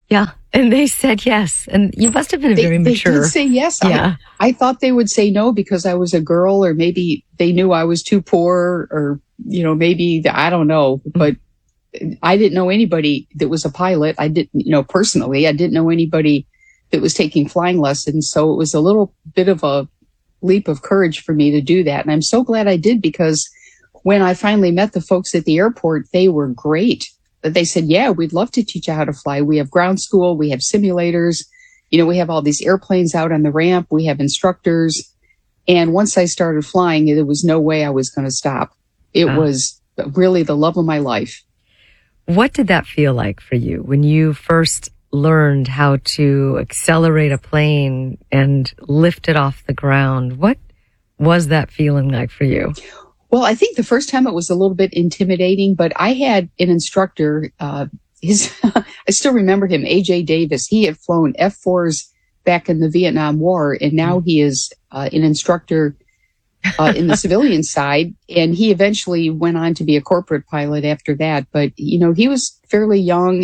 Yeah. And they said yes. And you must have been very mature. They did say yes. Yeah. I thought they would say no because I was a girl, or maybe they knew I was too poor, or, maybe, I don't know. But I didn't know anybody that was a pilot. I didn't, personally, I didn't know anybody that was taking flying lessons. So it was a little bit of a leap of courage for me to do that. And I'm so glad I did, because when I finally met the folks at the airport, they were great. They said, yeah, we'd love to teach you how to fly. We have ground school. We have simulators. We have all these airplanes out on the ramp. We have instructors. And once I started flying, there was no way I was going to stop. It was really the love of my life. What did that feel like for you when you first learned how to accelerate a plane and lift it off the ground? What was that feeling like for you? Well, I think the first time it was a little bit intimidating, but I had an instructor, I still remember him, AJ Davis. He had flown F-4s back in the Vietnam War, and now he is an instructor in the civilian side. And he eventually went on to be a corporate pilot after that. But, he was fairly young,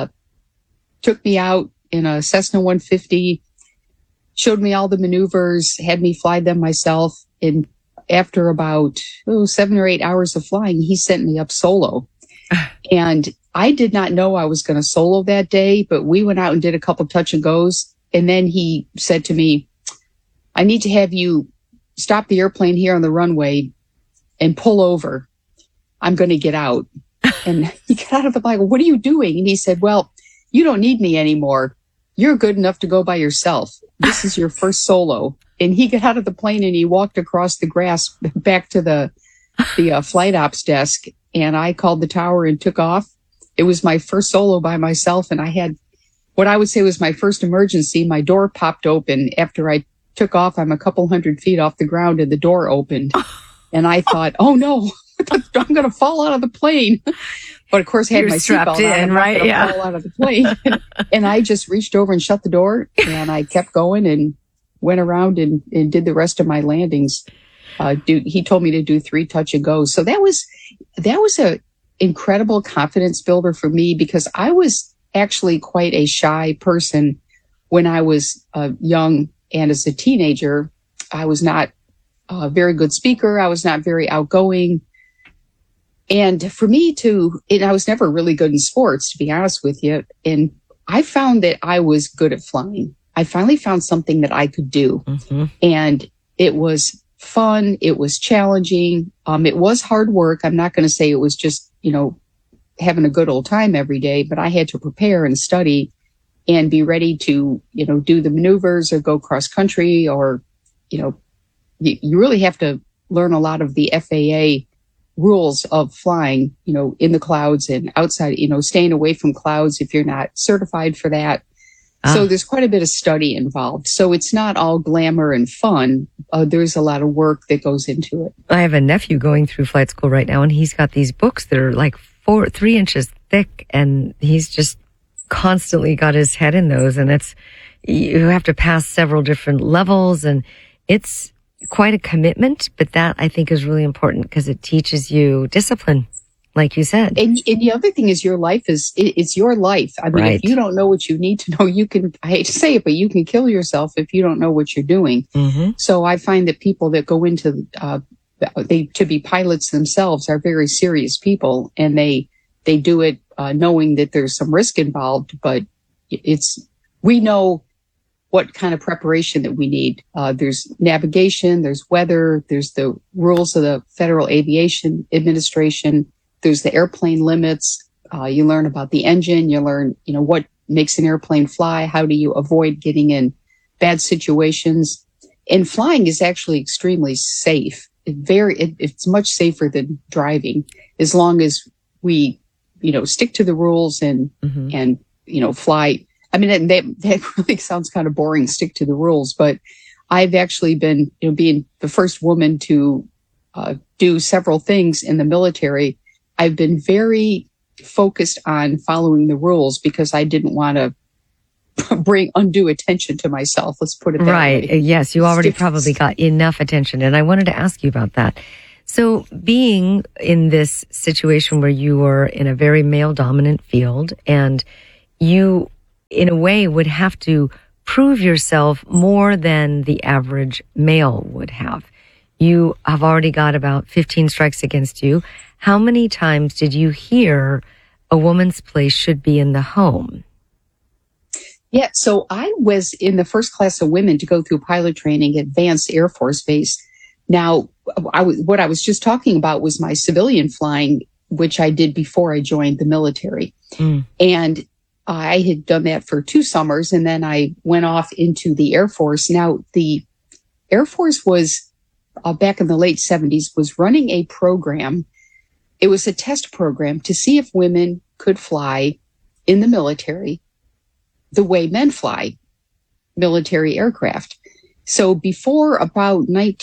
took me out in a Cessna 150, showed me all the maneuvers, had me fly them myself. And after about 7 or 8 hours of flying, he sent me up solo. And I did not know I was going to solo that day, but we went out and did a couple touch and goes. And then he said to me, I need to have you stop the airplane here on the runway and pull over. I'm going to get out. And he got out of the plane. What are you doing? And he said, well, you don't need me anymore. You're good enough to go by yourself. This is your first solo. And he got out of the plane and he walked across the grass back to the flight ops desk. And I called the tower and took off. It was my first solo by myself. And I had what I would say was my first emergency. My door popped open after I took off. I'm a couple 100 feet off the ground and the door opened. And I thought, oh no, I'm going to fall out of the plane. But of course, I had my seatbelt on. I'm not going to fall out of the plane. And I just reached over and shut the door, and I kept going and went around and did the rest of my landings. He told me to do 3 touch and goes. So that was a incredible confidence builder for me, because I was actually quite a shy person when I was young, and as a teenager, I was not a very good speaker. I was not very outgoing. And for me I was never really good in sports, to be honest with you. And I found that I was good at flying. I finally found something that I could do. Mm-hmm. And it was fun. It was challenging. It was hard work. I'm not going to say it was just, having a good old time every day, but I had to prepare and study and be ready to, do the maneuvers or go cross country, or, you really have to learn a lot of the FAA rules of flying, in the clouds and outside, staying away from clouds if you're not certified for that. So there's quite a bit of study involved. So it's not all glamour and fun. There's a lot of work that goes into it. I have a nephew going through flight school right now, and he's got these books that are like 3 inches thick, and he's just constantly got his head in those. And you have to pass several different levels, and it's quite a commitment, but that I think is really important because it teaches you discipline, like you said. And the other thing is it's your life. I mean, If you don't know what you need to know, I hate to say it, but you can kill yourself if you don't know what you're doing. Mm-hmm. So I find that people that go into, to be pilots themselves are very serious people, and they do it, knowing that there's some risk involved, but we know what kind of preparation that we need. There's navigation, there's weather, there's the rules of the Federal Aviation Administration, there's the airplane limits. You learn about the engine, you learn, what makes an airplane fly, how do you avoid getting in bad situations. And flying is actually extremely safe. It's much safer than driving, as long as we, stick to the rules and fly. I mean, that really sounds kind of boring, stick to the rules, but I've actually been, being the first woman to do several things in the military. I've been very focused on following the rules because I didn't want to bring undue attention to myself. Let's put it that way. Right. Yes, you already probably got enough attention. And I wanted to ask you about that. So being in this situation where you were in a very male-dominant field and you in a way, would have to prove yourself more than the average male would have. You have already got about 15 strikes against you. How many times did you hear a woman's place should be in the home? Yeah, so I was in the first class of women to go through pilot training at Vance Air Force Base. Now, what I was just talking about was my civilian flying, which I did before I joined the military. And I had done that for 2 summers, and then I went off into the Air Force. Now, the Air Force was, back in the late 70s, was running a program. It was a test program to see if women could fly in the military the way men fly military aircraft. So before about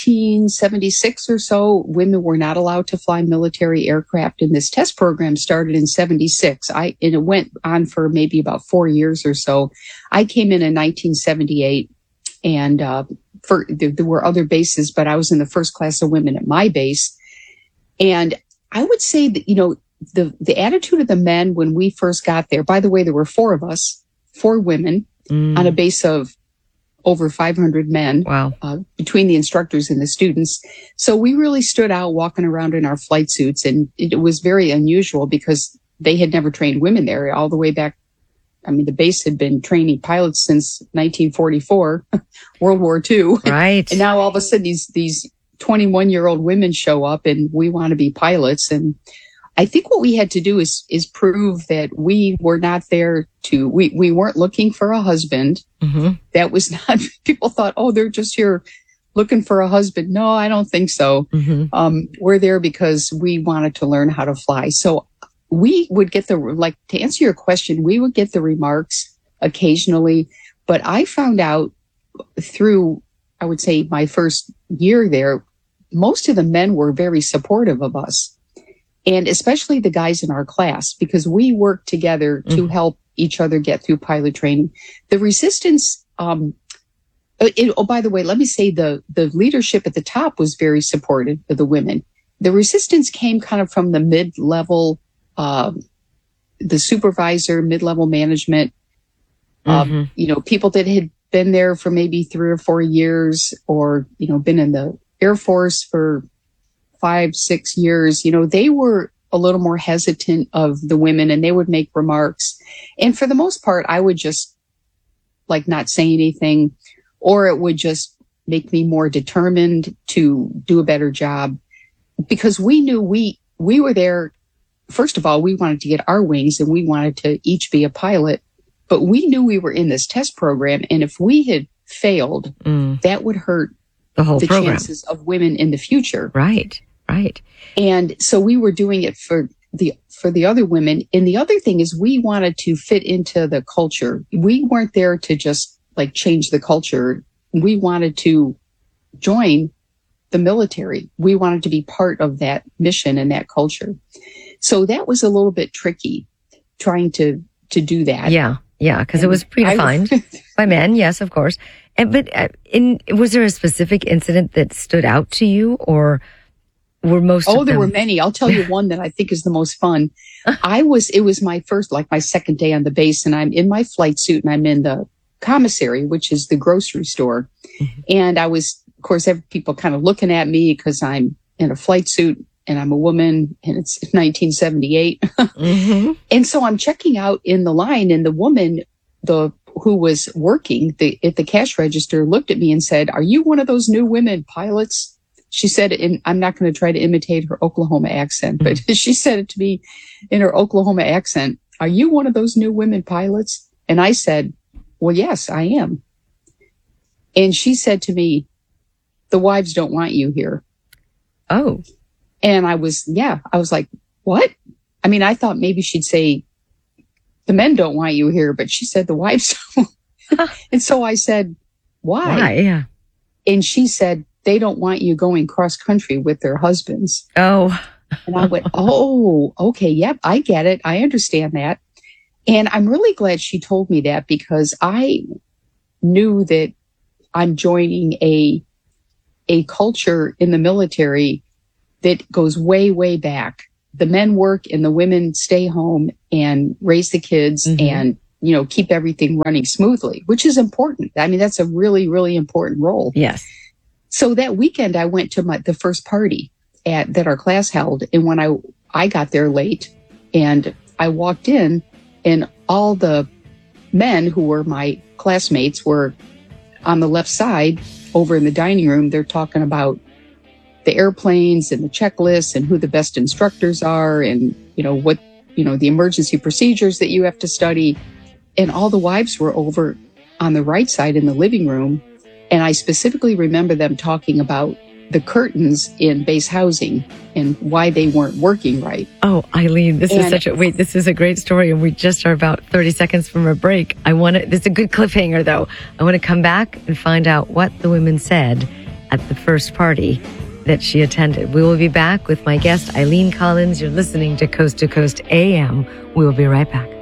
1976 or so, women were not allowed to fly military aircraft, and this test program started in 76. And it went on for maybe about 4 years or so. I came in 1978, and there were other bases, but I was in the first class of women at my base. And I would say that, the attitude of the men when we first got there, by the way, there were 4 of us, 4 women on a base of over 500 men. Wow. Between the instructors and the students. So we really stood out walking around in our flight suits, and it was very unusual because they had never trained women there all the way back. I mean, the base had been training pilots since 1944, World War II. Right. And now all of a sudden these 21-year-old women show up and we want to be pilots. And I think what we had to do is prove that we were not there we weren't looking for a husband. Mm-hmm. That was not, people thought, oh, they're just here looking for a husband. No, I don't think so. Mm-hmm. We're there because we wanted to learn how to fly. So we would get to answer your question, we would get the remarks occasionally, but I found out through, I would say, my first year there, most of the men were very supportive of us. And especially the guys in our class, because we worked together to help each other get through pilot training. The resistance, by the way, let me say the leadership at the top was very supportive of the women. The resistance came kind of from the mid-level, the supervisor, mid-level management, people that had been there for maybe 3 or 4 years, or, been in the Air Force for 5-6 years. They were a little more hesitant of the women, and they would make remarks. And for the most part, I would just not say anything, or it would just make me more determined to do a better job, because we knew we were there. First of all, we wanted to get our wings, and we wanted to each be a pilot, but we knew we were in this test program. And if we had failed, that would hurt the whole program. Chances of women in the future. Right. And so we were doing it for the other women. And the other thing is we wanted to fit into the culture. We weren't there to just change the culture. We wanted to join the military. We wanted to be part of that mission and that culture. So that was a little bit tricky trying to do that. Yeah, because it was predefined by men. Yes, of course. But was there a specific incident that stood out to you, or were most of them? There were many. I'll tell you one that I think is the most fun. It was my first, my second day on the base, and I'm in my flight suit, and I'm in the commissary, which is the grocery store. Mm-hmm. And I was, of course, people kind of looking at me because I'm in a flight suit and I'm a woman, and it's 1978. Mm-hmm. And so I'm checking out in the line, and the woman, who was working at the cash register, looked at me and said, "Are you one of those new women pilots?" She said, and I'm not going to try to imitate her Oklahoma accent, but she said it to me in her Oklahoma accent, "Are you one of those new women pilots?" And I said, "Well, yes, I am." And she said to me, "The wives don't want you here." Oh. And I was like, "What?" I mean, I thought maybe she'd say, "The men don't want you here," but she said the wives don't. And so I said, "Why?" Why? Yeah. And she said, "They don't want you going cross country with their husbands." Oh. And I went, "Oh, okay. Yep. I get it. I understand that." And I'm really glad she told me that, because I knew that I'm joining a culture in the military that goes way, way back. The men work and the women stay home and raise the kids and keep everything running smoothly, which is important. I mean, that's a really, really important role. Yes. So that weekend I went to the first party that our class held. And when I got there late and I walked in, and all the men who were my classmates were on the left side over in the dining room. They're talking about the airplanes and the checklists and who the best instructors are and, what, the emergency procedures that you have to study. And all the wives were over on the right side in the living room. And I specifically remember them talking about the curtains in base housing and why they weren't working right. Oh, Eileen, this is a great story. And we just are about 30 seconds from a break. This is a good cliffhanger though. I want to come back and find out what the women said at the first party that she attended. We will be back with my guest, Eileen Collins. You're listening to Coast AM. We will be right back.